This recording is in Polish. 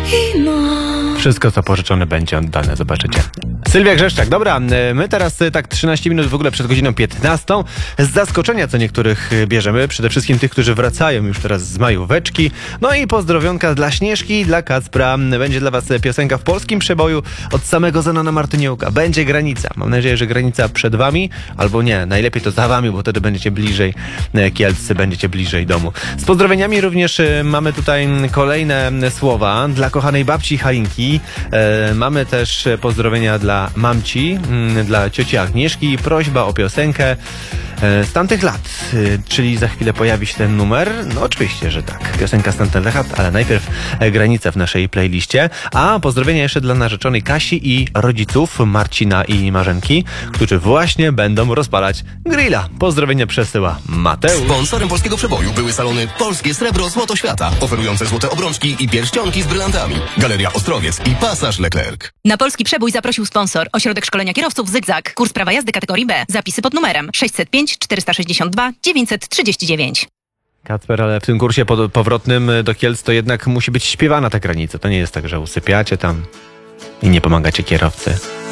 Wszystko, co pożyczone, będzie oddane, zobaczycie. Sylwia Grzeszczak, dobra, my teraz tak 13 minut w ogóle przed godziną 15. Z zaskoczenia, co niektórych bierzemy, przede wszystkim tych, którzy wracają już teraz z majóweczki. No i pozdrowionka dla Śnieżki i dla Kacpra. Będzie dla was piosenka w polskim przeboju od samego Zenona Martyniuka. Będzie Granica. Mam nadzieję, że granica przed wami, albo nie, najlepiej to za wami, bo wtedy będziecie bliżej Kielc, będziecie bliżej domu. Z pozdrowieniami również mamy tutaj kolejne słowa dla kochanej babci Halinki. Mamy też pozdrowienia dla mamci, dla cioci Agnieszki. Prośba o piosenkę z tamtych lat, czyli za chwilę pojawi się ten numer. No oczywiście, że tak. Piosenka z tamtych lat, ale najpierw Granica w naszej playliście. A pozdrowienia jeszcze dla narzeczonej Kasi i rodziców Marcina i Marzenki, którzy właśnie będą rozpalać grilla. Pozdrowienia przesyła Mateusz. Sponsorem polskiego przeboju były salony Polskie Srebro Złoto Świata, oferujące złote obrączki i pierścionki z brylantami. Galeria Ostrowiec i Pasaż Leclerc. Na polski przebój zaprosił sponsor. Ośrodek Szkolenia Kierowców Zygzak. Kurs prawa jazdy kategorii B. Zapisy pod numerem 605 462 939. Kacper, ale w tym kursie powrotnym do Kielc to jednak musi być śpiewana ta granica. To nie jest tak, że usypiacie tam i nie pomagacie kierowcy.